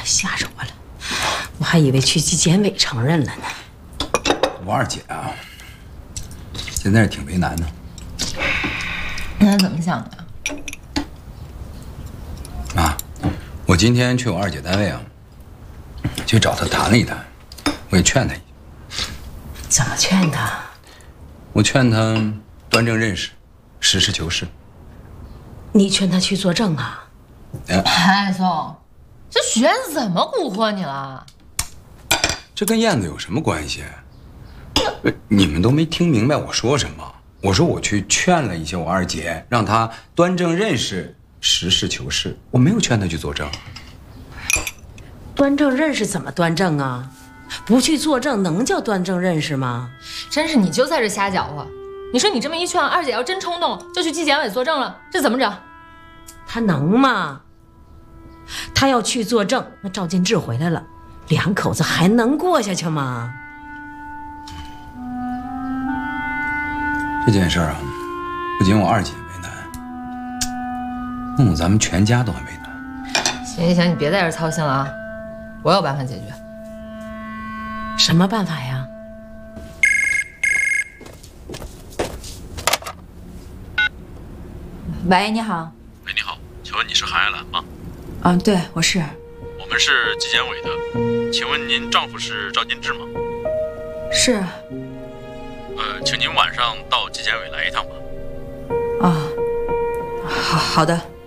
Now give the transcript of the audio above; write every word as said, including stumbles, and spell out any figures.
吓着我了，我还以为去纪检委承认了呢。 我二姐啊，现在是挺为难的。 那怎么想的？ 妈，我今天去我二姐单位啊，去找她谈了一谈，我也劝她一下。 怎么劝她？ 我劝她端正认识，实事求是。 你劝她去作证啊？ 哎，宋，这许燕子怎么蛊惑你了？ 这跟燕子有什么关系？你们都没听明白我说什么。我说我去劝了一下我二姐，让她端正认识，实事求是。我没有劝她去作证。 端正认识怎么端正啊？不去作证能叫端正认识吗？ 真是你就在这瞎搅和。你说你这么一劝，二姐要真冲动，就去纪检委作证了，这怎么整？ 她能吗？她要去作证，那赵金志回来了，两口子还能过下去吗？ 这件事儿啊，不仅我二姐为难，弄得咱们全家都很为难。 行行行，你别在这操心了啊，我有办法解决。 什么办法呀？ 喂，你好。 喂，你好，请问你是韩爱兰吗？ 啊，对，我是。 我们是纪检委的，请问您丈夫是赵金志吗？ 是。 呃，请您晚上到纪检委来一趟吧。 啊，好好的。